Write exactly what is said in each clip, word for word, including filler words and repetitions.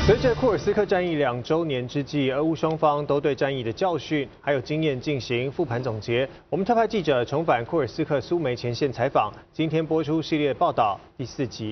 随着库尔斯克战役两周年之际，俄乌双方都对战役的教训还有经验进行复盘总结。我们特派记者重返库尔斯克苏梅前线采访，今天播出系列报道第四集。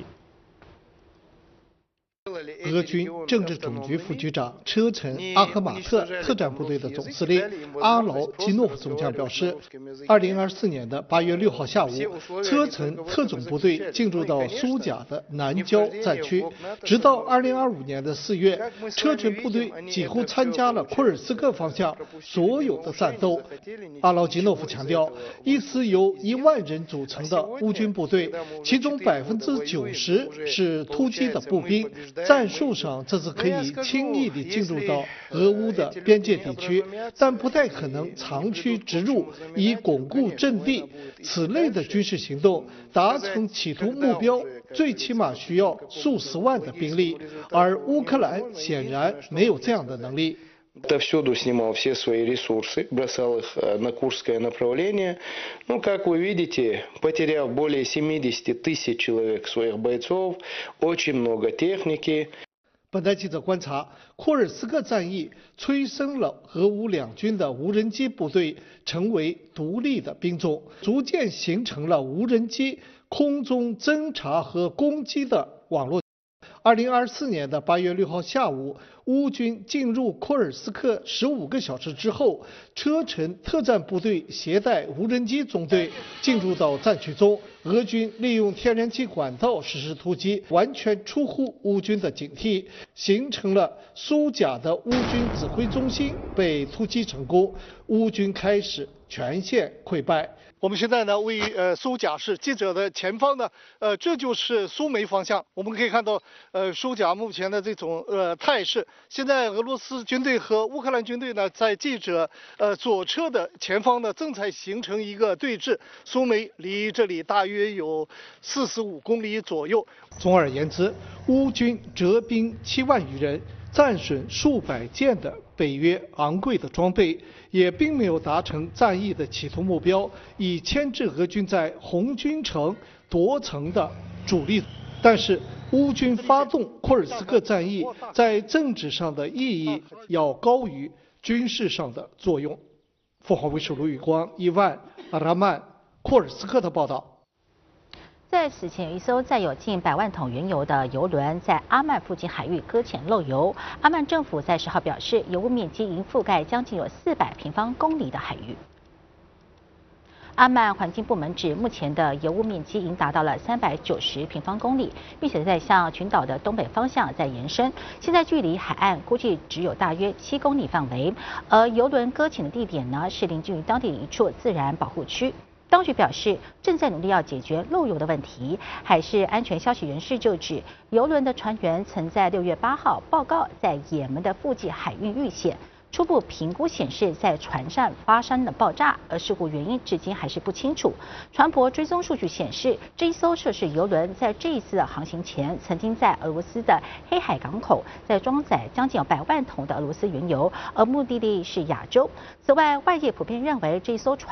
俄军政治总局副局长车臣阿赫马特特战部队的总司令阿劳基诺夫中将表示，二零二四年的八月六号下午，车臣特种部队进入到苏贾的南郊战区，直到二零二五年的四月，车臣部队几乎参加了库尔斯克方向所有的战斗。阿劳基诺夫强调，一支由一万人组成的乌军部队，其中百分之九十是突击的步兵。 战术上，这是可以轻易地进入到俄乌的边界地区，但不太可能长驱直入以巩固阵地。此类的军事行动达成企图目标，最起码需要数十万的兵力，而乌克兰显然没有这样的能力。 Отовсюду снимал все свои ресурсы, бросал их на Курское направление. Ну, как вы видите, потерял более семидесяти тысяч человек своих бойцов, очень много техники. 本台记者观察，库尔斯克战役催生了俄乌两军的无人机部队成为独立的兵种，逐渐形成了无人机空中侦察和攻击的网络。 二零二四年的八月六号下午，乌军进入库尔斯克十五个小时之后，车臣特战部队携带无人机中队进入到战区中，俄军利用天然气管道实施突击，完全出乎乌军的警惕，形成了苏贾的乌军指挥中心被突击成功，乌军开始全线溃败。 我们现在呢，位于呃苏贾市，记者的前方呢，呃，这就是苏梅方向。我们可以看到，呃，苏贾目前的这种呃态势。现在俄罗斯军队和乌克兰军队呢，在记者呃左侧的前方呢，正在形成一个对峙。苏梅离这里大约有四十五公里左右。总而言之，乌军折兵七万余人。 战损数百件的北约昂贵的装备，也并没有达成战役的企图目标，以牵制俄军在红军城夺城的主力。但是，乌军发动库尔斯克战役，在政治上的意义要高于军事上的作用。凤凰卫视卢宇光、伊万、阿拉曼、库尔斯克的报道。 在此前，有一艘载有近百万桶原油的油轮在阿曼附近海域搁浅漏油。阿曼政府在十号表示，油污面积已覆盖将近有四百平方公里的海域。阿曼环境部门指，目前的油污面积已经达到了三百九十平方公里，并且在向群岛的东北方向在延伸。现在距离海岸估计只有大约七公里范围，而油轮搁浅的地点呢，是临近于当地一处自然保护区。 当局表示，正在努力要解决漏油的问题。海事安全消息人士就指，邮轮的船员曾在六月八号报告在也门的附近海域遇险，初步评估显示在船上发生了爆炸，而事故原因至今还是不清楚。船舶追踪数据显示，这一艘涉事邮轮在这一次的航行前，曾经在俄罗斯的黑海港口在装载将近有百万桶的俄罗斯原油，而目的地是亚洲。此外，外界普遍认为这艘船